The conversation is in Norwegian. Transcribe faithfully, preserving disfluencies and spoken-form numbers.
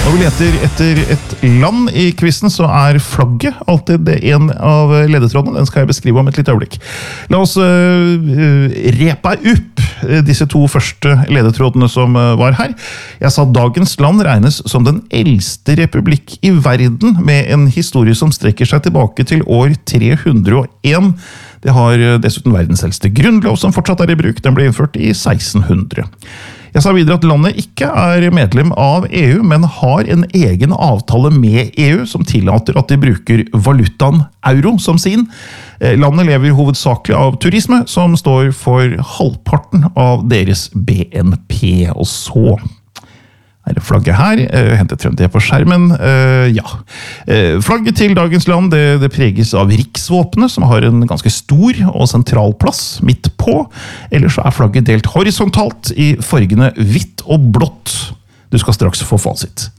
Når vi leter etter et land i quizen, så er flagget alltid en av ledetrådene. Den skal jeg beskrive om et lite øyeblikk. La oss uh, repa opp disse to første ledetrådene som var her. Jeg sa dagens land regnes som den eldste republikk i verden, med en historie som strekker seg tilbake til år tre hundre og en. Det har dessuten verdens eldste grunnlov som fortsatt er i bruk. Den ble innført i seksten hundre. Jeg sa videre at landet ikke er medlem av E U, men har en egen avtale med E U som tillater at de bruker valutaen euro som sin. Landet lever hovedsakelig av turisme, som står for halvparten av deres B N P. Og så er det flagget her, uh, hentet frem det på skjermen. Uh, ja. Uh, flagget til dagens land det, det preges av riksvåpenet, som har en ganske stor og sentral plass midt på. Ellers så er flagget delt horisontalt i fargene hvitt og blått. Du skal straks få fasit.